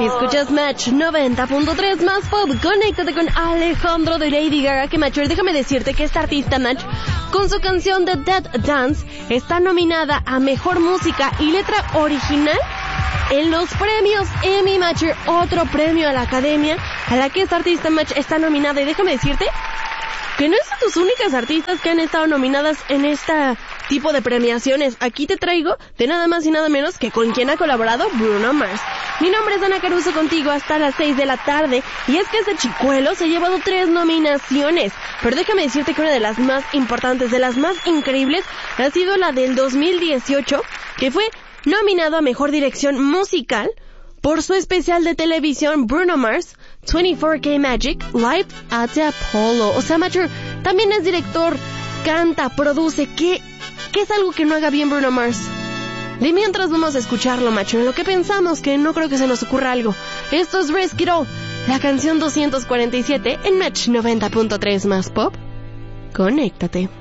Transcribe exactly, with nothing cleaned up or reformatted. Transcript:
Escuchas Match noventa punto tres más pop. Conéctate con Alejandro de Lady Gaga. Que Match, déjame decirte que esta artista Match, con su canción The Dead Dance, está nominada a Mejor Música y Letra Original en los premios Emmy. Match, otro premio a la Academia a la que esta artista Match está nominada. Y déjame decirte que no es de tus únicas artistas que han estado nominadas en este tipo de premiaciones. Aquí te traigo de nada más y nada menos que con quien ha colaborado Bruno Mars. Mi nombre es Ana Caruso, contigo hasta las seis de la tarde. Y es que este chicuelo se ha llevado tres nominaciones. Pero déjame decirte que una de las más importantes, de las más increíbles, ha sido la del dos mil dieciocho, que fue nominado a Mejor Dirección Musical por su especial de televisión Bruno Mars veinticuatro K Magic Live at the Apollo. O sea, Macho, también es director, canta, produce. ¿Qué, qué es algo que no haga bien Bruno Mars? De mientras vamos a escucharlo, Macho, en lo que pensamos, que no creo que se nos ocurra algo. Esto es Risk It All, la canción doscientos cuarenta y siete en Match noventa punto tres más pop. Conéctate.